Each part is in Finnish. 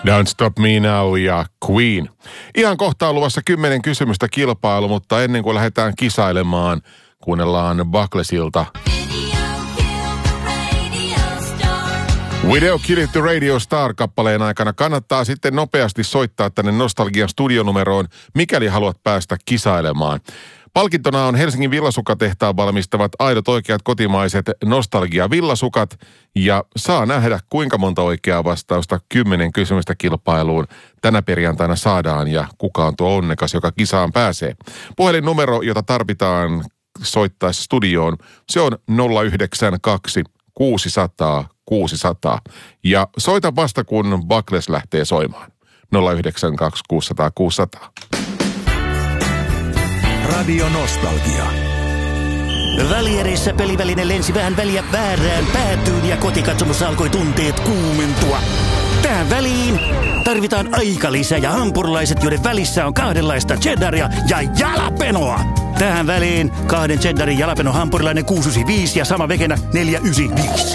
Don't Stop Me Now ja Queen. Ihan kohta on luvassa 10 kysymystä kilpailu, mutta ennen kuin lähdetään kisailemaan, kuunnellaan Bucklesilta Video Kill the Radio Star-kappaleen aikana. Kannattaa sitten nopeasti soittaa tänne Nostalgian studionumeroon, mikäli haluat päästä kisailemaan. Palkintona on Helsingin Villasukatehtaan valmistavat aidot oikeat kotimaiset nostalgia-villasukat ja saa nähdä, kuinka monta oikeaa vastausta 10 kysymystä kilpailuun tänä perjantaina saadaan ja kuka on tuo onnekas, joka kisaan pääsee. Puhelinnumero, jota tarvitaan soittaessa studioon, se on 092 600 600 ja soita vasta kun Buckles lähtee soimaan. 092 600 600. Radio Nostalgia. Välierissä peliväline lensi vähän väliä väärään päätyyn ja kotikatsomossa alkoi tunteet kuumentua. Tähän väliin tarvitaan aikalisä ja hampurilaiset, joiden välissä on kahdenlaista cheddaria ja jalapenoa. Tähän väliin 2 cheddarin jalapeno hampurilainen 695 ja sama vegenä 495.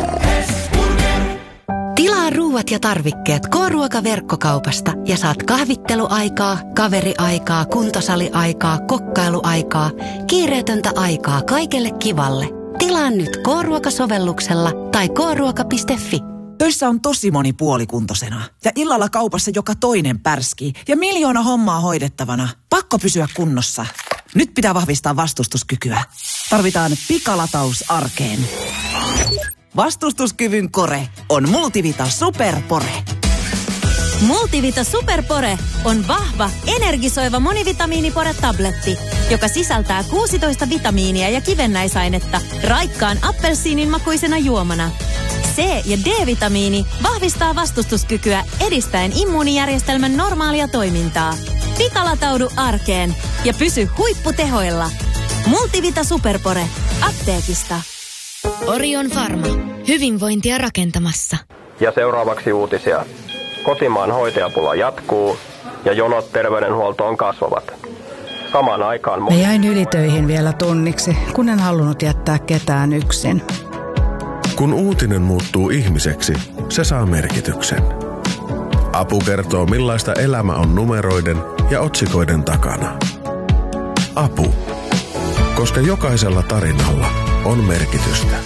Tilaa ruuat ja tarvikkeet K-ruoka-verkkokaupasta ja saat kahvitteluaikaa, kaveriaikaa, kuntosaliaikaa, kokkailuaikaa, kiireetöntä aikaa kaikelle kivalle. Tilaa nyt K-ruoka-sovelluksella tai kruoka.fi. Töissä on tosi moni puolikuntoisena ja illalla kaupassa joka toinen pärskii ja miljoona hommaa hoidettavana. Pakko pysyä kunnossa. Nyt pitää vahvistaa vastustuskykyä. Tarvitaan pikalataus arkeen. Vastustuskyvyn kore on Multivita Superpore. Multivita Superpore on vahva, energisoiva monivitamiinipore-tabletti, joka sisältää 16 vitamiinia ja kivennäisainetta raikkaan appelsiinin makuisena juomana. C- ja D-vitamiini vahvistaa vastustuskykyä edistäen immuunijärjestelmän normaalia toimintaa. Pikalataudu arkeen ja pysy huipputehoilla. Multivita Superpore apteekista. Orion Pharma. Hyvinvointia rakentamassa. Ja seuraavaksi uutisia. Kotimaan hoitajapula jatkuu ja jonot terveydenhuoltoon kasvavat. Samaan aikaan... Mä jäin ylitöihin vielä tunniksi, kun en halunnut jättää ketään yksin. Kun uutinen muuttuu ihmiseksi, se saa merkityksen. Apu kertoo, millaista elämä on numeroiden ja otsikoiden takana. Apu. Koska jokaisella tarinalla on merkitystä.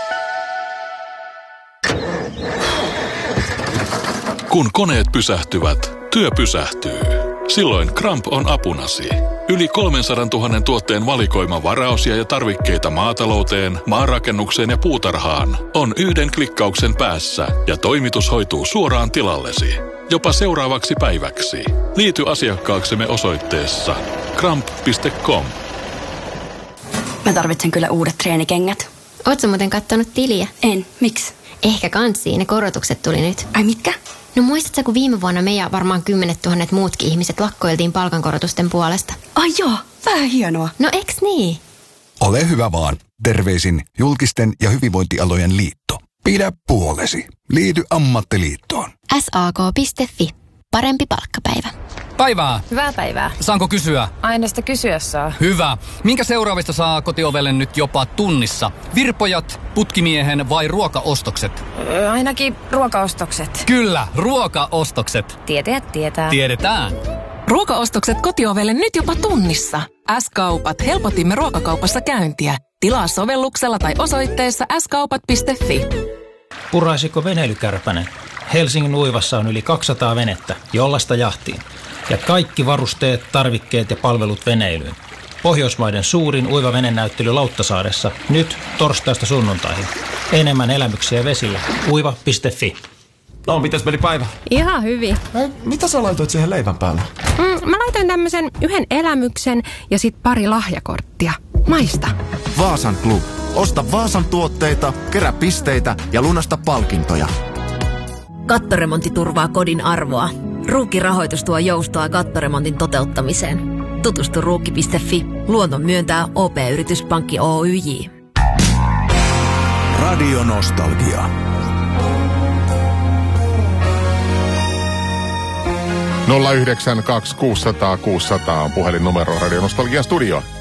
Kun koneet pysähtyvät, työ pysähtyy. Silloin Kramp on apunasi. Yli 300 000 tuotteen valikoima varaosia ja tarvikkeita maatalouteen, maanrakennukseen ja puutarhaan on yhden klikkauksen päässä ja toimitus hoituu suoraan tilallesi. Jopa seuraavaksi päiväksi. Liity asiakkaaksemme osoitteessa kramp.com. Mä tarvitsen kyllä uudet treenikengät. Ootko muuten kattonut tiliä? En. Miksi? Ehkä kanssiin. Ne korotukset tuli nyt. Ai mitkä? No muistatko, kun viime vuonna me ja varmaan 10 000 muutkin ihmiset lakkoiltiin palkankorotusten puolesta? Ai joo, vähän hienoa. No eks niin? Ole hyvä vaan. Terveisin julkisten ja hyvinvointialojen liitto. Pidä puolesi. Liity ammattiliittoon. SAK.fi. Parempi palkkapäivä. Päivää. Hyvää päivää. Saanko kysyä? Aina sitä kysyä saa. Hyvä. Minkä seuraavista saa kotiovelle nyt jopa tunnissa? Virpojat, putkimiehen vai ruokaostokset? Ainakin ruokaostokset. Kyllä, ruokaostokset. Tietäjät tietää. Tiedetään. Ruokaostokset kotiovelle nyt jopa tunnissa. S-kaupat helpotimme ruokakaupassa käyntiä. Tilaa sovelluksella tai osoitteessa skaupat.fi. Puraisiko veneilykärpänen? Helsingin Uivassa on yli 200 venettä, jollasta jahtiin. Ja kaikki varusteet, tarvikkeet ja palvelut veneilyyn. Pohjoismaiden suurin uivavenenäyttely Lauttasaaressa nyt torstaista sunnuntaihin. Enemmän elämyksiä vesillä. uiva.fi. No, mitäs meni päivä? Ihan hyvin. Mitä sä laitoit siihen leivän päälle? Mä laitoin tämmöisen yhden elämyksen ja sit pari lahjakorttia. Maista. Vaasan Club. Osta Vaasan tuotteita, kerää pisteitä ja lunasta palkintoja. Kattoremontti turvaa kodin arvoa. Ruukki-rahoitus tuo joustoa kattoremontin toteuttamiseen. Tutustu ruukki.fi. Luonnon myöntää OP-yrityspankki Oyj. Radio Nostalgia. 092 600 600 on puhelinnumero Radio Nostalgia Studio.